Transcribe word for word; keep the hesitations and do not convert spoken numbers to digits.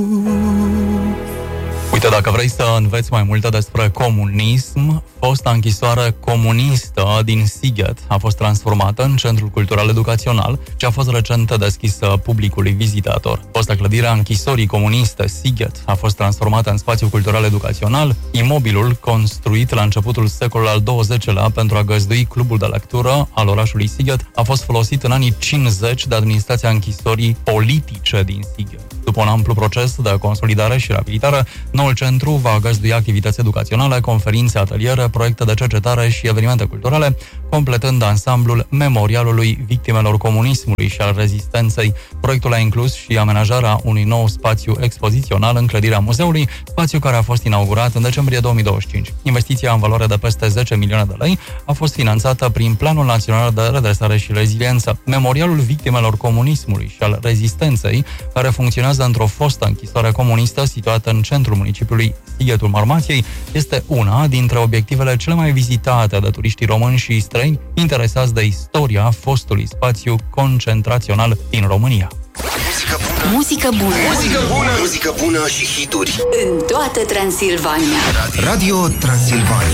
Uite, dacă vrei să înveți mai multe despre comunism, fosta închisoare comunistă din Sighet a fost transformată în Centrul Cultural Educațional, ce a fost recent deschisă publicului vizitator. Fosta clădire a închisorii comuniste Sighet a fost transformată în spațiu cultural educațional. Imobilul, construit la începutul secolului al douăzeci-lea pentru a găzdui clubul de lectură al orașului Sighet, a fost folosit în anii cincizeci de administrația închisorii politice din Sighet. După un amplu proces de consolidare și reabilitare, noul centru va găzdui activități educaționale, conferințe, ateliere, proiecte de cercetare și evenimente culturale, completând ansamblul memorialului victimelor comunismului și al rezistenței. Proiectul a inclus și amenajarea unui nou spațiu expozițional în clădirea muzeului, spațiu care a fost inaugurat în decembrie două mii douăzeci și cinci. Investiția în valoare de peste zece milioane de lei a fost finanțată prin Planul Național de Redresare și Reziliență. Memorialul victimelor comunismului și al rezistenței, care funcționează într-o fostă închisoare comunistă situată în centrul municipiului Sighetul Marmației, este una dintre obiectivele cele mai vizitate de turiștii români și străini interesați de istoria fostului spațiu concentrațional din România. Muzică bună, muzică bună, muzică bună, muzică bună și hituri în toată Transilvania. Radio Transilvania.